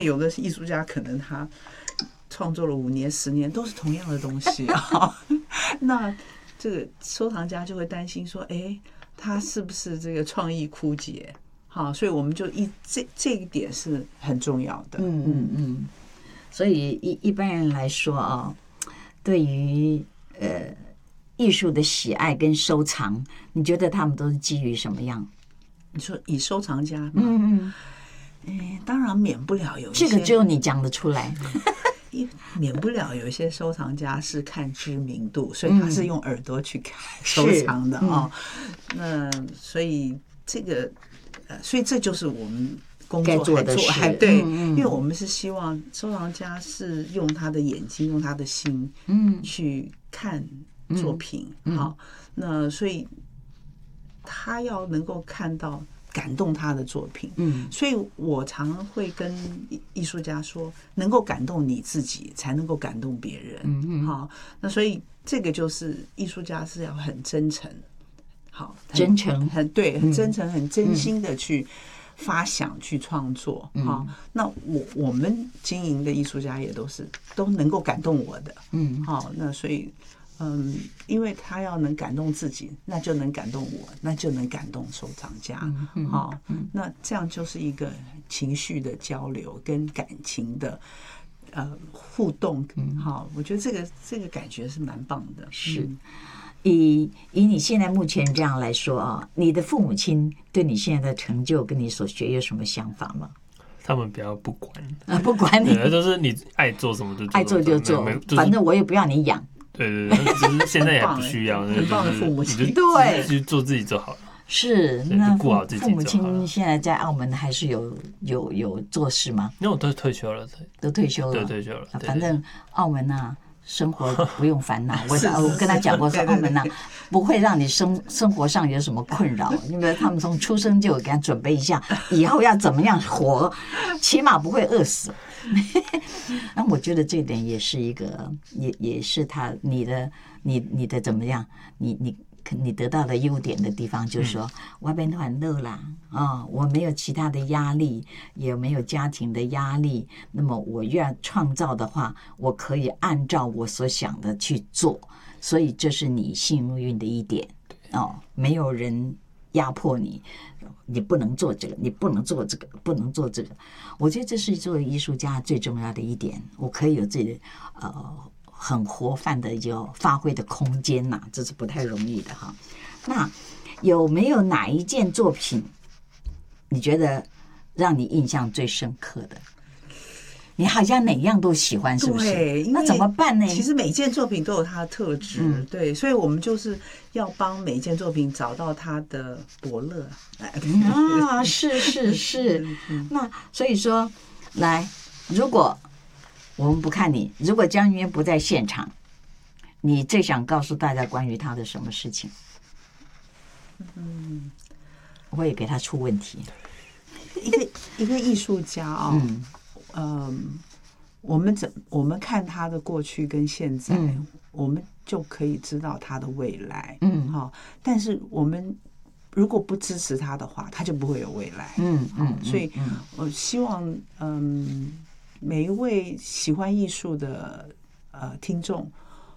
有的艺术家可能他创作了5年、10年都是同样的东西啊，那这个收藏家就会担心说，哎，他是不是这个创意枯竭？好，所以我们就这一点是很重要的。 所以一般人来说啊，对于艺术的喜爱跟收藏，你觉得他们都是基于什么样？ 你说以收藏家嘛，当然免不了有一些， 这个只有你讲得出来。 免不了有一些收藏家是看知名度，所以他是用耳朵去看收藏的哦。那所以这个所以这就是我们工作该做的事。 对，因为我们是希望收藏家是用他的眼睛、用他的心，去看作品。好，那所以他要能够看到感动他的作品。所以我常会跟艺术家说，能够感动你自己，才能够感动别人。好，那所以这个就是艺术家是要很真诚，好， 真诚， 很真诚、很真心的去发想、去创作。好，那我们经营的艺术家也都能够感动我的。好，那所以。因为他要能感动自己，那就能感动我，那就能感动收藏家。好，那这样就是一个情绪的交流跟感情的互动。好，我觉得这个感觉是蛮棒的。 是，以你现在目前这样来说啊，你的父母亲对你现在的成就跟你所学有什么想法吗？ 他们比较不管不管你， 就是你爱做什么就做， 爱做就做，反正我也不要你养。 对，只是现在也不需要， 很棒的父母亲， 对， 就做自己就好了。 是，那顾好自己。 父母亲现在在澳门还是有做事吗？ 因为我都退休了， 都退休了， 对，退休了。 反正澳门啊，生活不用烦恼。我跟他讲过说，澳门啊不会让你生活上有什么困扰，因为他们从出生就给他准备一下，以后要怎么样活，起码不会饿死。那我觉得这点也是一个，也是你的怎么样，你得到的优点的地方，就是说外边都很乐啦我没有其他的压力，也没有家庭的压力，那么我要创造的话，我可以按照我所想的去做，所以这是你幸运的一点没有人压迫你。你不能做这个，你不能做这个，不能做这个。我觉得这是作为艺术家最重要的一点，我可以有自己很活泛的有发挥的空间呐，这是不太容易的哈。那有没有哪一件作品，你觉得让你印象最深刻的？你好像哪样都喜欢，是不是？ 对， 那怎么办呢？ 其实每件作品都有它的特质，对，所以我们就是要帮每一件作品找到它的伯乐。 是。那所以说，来，如果我们不看你，如果江云不在现场，你最想告诉大家关于他的什么事情？我也给他出问题。 一个艺术家我们看他的过去跟现在，我们就可以知道他的未来。但是我们如果不支持他的话，他就不会有未来。所以我希望每一位喜欢艺术的听众，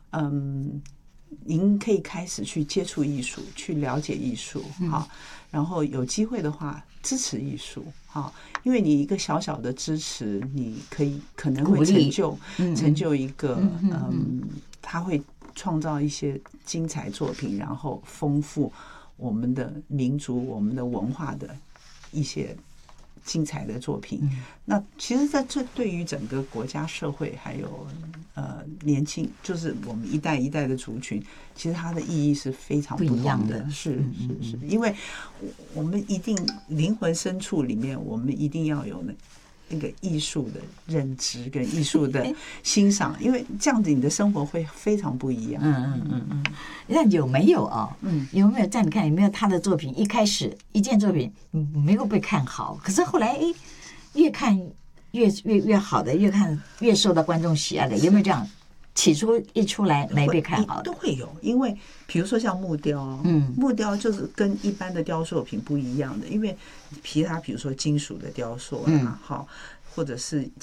您可以开始去接触艺术，去了解艺术，然后有机会的话支持艺术，因为你一个小小的支持，你可能会成就一个他会创造一些精彩作品，然后丰富我们的民族、我们的文化的一些精彩的作品。那其实这对于整个国家社会还有年轻，就是我们一代一代的族群，其实它的意义是非常不一样的。是，因为我们一定灵魂深处里面，我们一定要有那个艺术的认知跟艺术的欣赏，因为这样子你的生活会非常不一样。 那有没有有没有在你看有没有他的作品一开始一件作品没有被看好，可是后来越看越好的，越看越受到观众喜爱的，有没有这样？起初一出来没被看好的都会有，因为比如说像木雕，木雕就是跟一般的雕塑品不一样的，因为它比如说金属的雕塑或者是